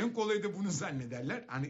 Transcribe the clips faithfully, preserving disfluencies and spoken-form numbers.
En kolayı da bunu zannederler. Hani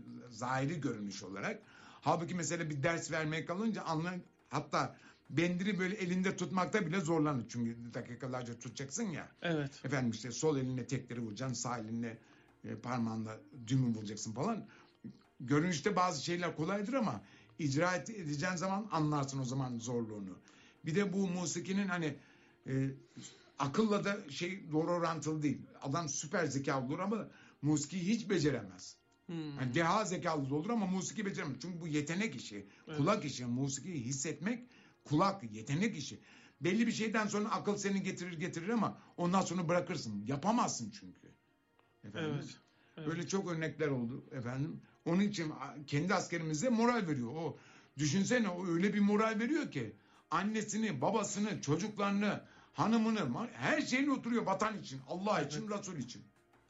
zahiri görünüş olarak. Halbuki mesela bir ders vermeye kalınca anlayın, hatta bendiri böyle elinde tutmakta bile zorlanır. Çünkü dakikalarca tutacaksın ya. Evet. Efendim işte sol elinle tekleri vuracaksın, sağ elinle e, parmağınla düğümü vuracaksın falan. Görünüşte bazı şeyler kolaydır ama icra edeceğin zaman anlarsın o zaman zorluğunu. Bir de bu musikinin hani e, akılla da şey doğru orantılı değil. Adam süper zekalı olur ama musikiyi hiç beceremez. Hmm. Yani deha zekalı da olur ama musiki beceremez. Çünkü bu yetenek işi. Evet. Kulak işi. Musikiyi hissetmek kulak, yetenek işi. Belli bir şeyden sonra akıl seni getirir getirir ama ondan sonra bırakırsın. Yapamazsın çünkü. Efendim? Evet. Evet. Böyle çok örnekler oldu efendim. Onun için kendi askerimize moral veriyor. O düşünsene, o öyle bir moral veriyor ki annesini, babasını, çocuklarını, hanımını, her şeyini oturuyor vatan için, Allah için, evet. Resul için.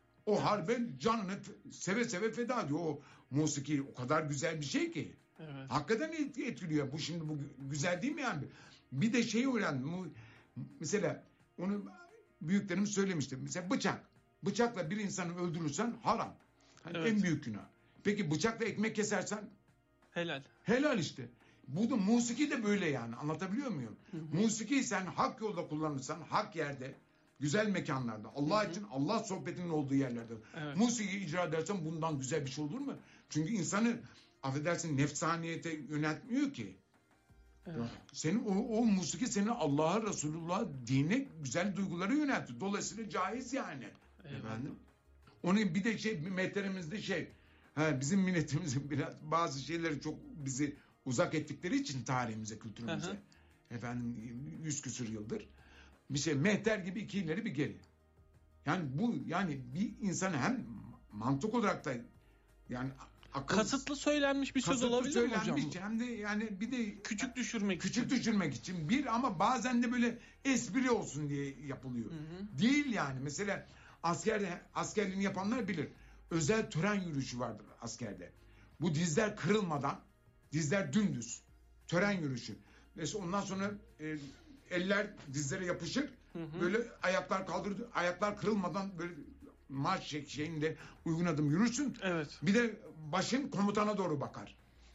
O harbe canını seve seve feda ediyor. O musiki o kadar güzel bir şey ki. Evet. Hakikaten etkiliyor. Bu şimdi bu güzel değil mi yani? Bir de şeyi öğrendim. Mesela onu büyüklerim söylemişti. Mesela bıçak. Bıçakla bir insanı öldürürsen haram. Hani evet. En büyük günah. Peki bıçakla ekmek kesersen? Helal. Helal işte. Bu da musiki de böyle yani. Anlatabiliyor muyum? Hı hı. Musiki sen hak yolda kullanırsan, hak yerde, güzel mekanlarda, Allah hı hı. için, Allah sohbetinin olduğu yerlerde. Evet. Musiki icra edersen bundan güzel bir şey olur mu? Çünkü insanı affedersin nefsaniyete yöneltmiyor ki. Evet. Senin o, o musiki seni Allah'a, Resulullah'a, dine, güzel duygulara yöneltiyor. Dolayısıyla caiz yani. Evet. Efendim. Onun bir de şey mehterimizde şey, ha, bizim milletimizin biraz bazı şeyleri çok bizi uzak ettikleri için tarihimize, kültürümüze. Hı hı. Efendim yüz küsur yıldır. Bir şey mehter gibi iki ileri bir geri. Yani bu yani bir insanı hem mantık olarak da yani akıl, kasıtlı söylenmiş bir söz olabilir mi hocam? Hem de yani bir de küçük düşürmek küçük için. düşürmek için bir ama bazen de böyle espri olsun diye yapılıyor. Hı hı. Değil yani. Mesela askerde askerliğini yapanlar bilir. Özel tören yürüyüşü vardır askerde. Bu dizler kırılmadan, dizler dümdüz. Tören yürüyüşü. Mesela ondan sonra e, eller dizlere yapışır. Hı hı. Böyle ayaklar kaldırır, ayaklar kırılmadan böyle marş şeyinde uygun adım yürürsün. Evet. Bir de başın komutana doğru bakar.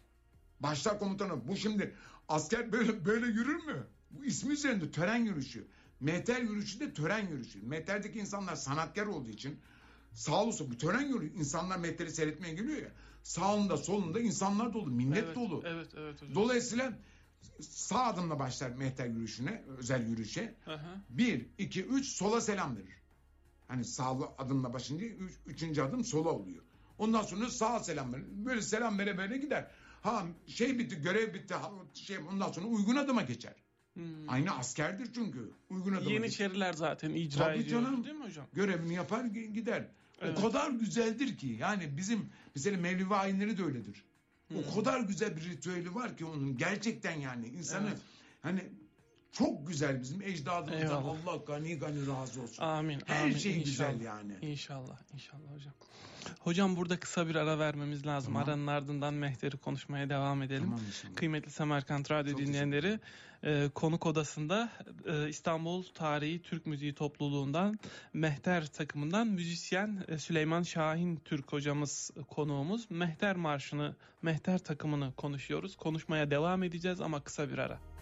Başlar komutana. Bu şimdi asker böyle böyle yürür mü? Bu ismi üzerinde tören yürüyüşü. Mehter yürüyüşü de tören yürüyüşü. Mehterdeki insanlar sanatkar olduğu için sağ olsun bu tören yürüyüşü. İnsanlar mehteri seyretmeye geliyor ya. Sağında solunda insanlar dolu. Millet evet, dolu. Evet, evet hocam. Dolayısıyla sağ adımla başlar mehter yürüyüşüne, özel yürüyüşe. Aha. Bir, iki, üç sola selam verir. Hani sağ adımla başınca üç, üçüncü adım sola oluyor. Ondan sonra sağa selam verir. Böyle selam vere vere gider. Ha şey bitti, görev bitti. Şey ondan sonra uygun adıma geçer. Hmm. Aynı askerdir çünkü. Uygun adıma Yeniçeriler zaten icra tabii ediyor. Canım, değil mi hocam? Görevini yapar gider. Evet. O kadar güzeldir ki. Yani bizim mesela Mevlevi ayinleri de öyledir. Hmm. O kadar güzel bir ritüeli var ki onun. Gerçekten yani insanı evet. hani çok güzel bizim ecdadımızdan. Eyvallah. Allah gani gani razı olsun. Amin. Her amin. şey İnşallah. güzel yani. İnşallah. İnşallah hocam. Hocam burada kısa bir ara vermemiz lazım. Tamam. Aranın ardından Mehter'i konuşmaya devam edelim. Tamam, kıymetli Semerkant Radyo çok dinleyenleri, e, konuk odasında e, İstanbul Tarihi Türk Müziği Topluluğundan Mehter takımından müzisyen e, Süleyman Şahin Türk hocamız konuğumuz. Mehter Marşı'nı, Mehter takımını konuşuyoruz. Konuşmaya devam edeceğiz ama kısa bir ara.